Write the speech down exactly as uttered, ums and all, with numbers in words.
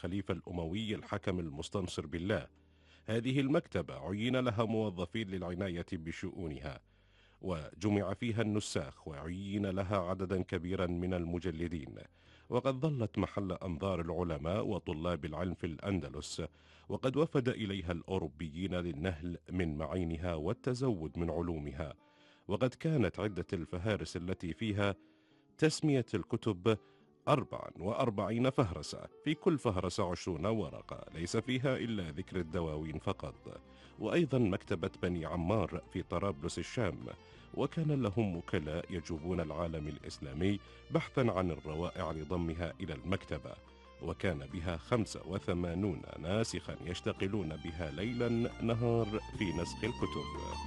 الخليفة الأموي الحكم المستنصر بالله. هذه المكتبة عين لها موظفين للعناية بشؤونها، وجمع فيها النساخ وعين لها عددا كبيرا من المجلدين، وقد ظلت محل أنظار العلماء وطلاب العلم في الأندلس، وقد وفد إليها الأوروبيين للنهل من معينها والتزود من علومها. وقد كانت عدة الفهارس التي فيها تسمية الكتب أربعا وأربعين فهرسة، في كل فهرسة عشرون ورقة، ليس فيها إلا ذكر الدواوين فقط. وأيضا مكتبة بني عمار في طرابلس الشام، وكان لهم وكلاء يجوبون العالم الإسلامي بحثا عن الروائع لضمها إلى المكتبة، وكان بها خمسة وثمانون ناسخا يشتغلون بها ليلا نهار في نسخ الكتب.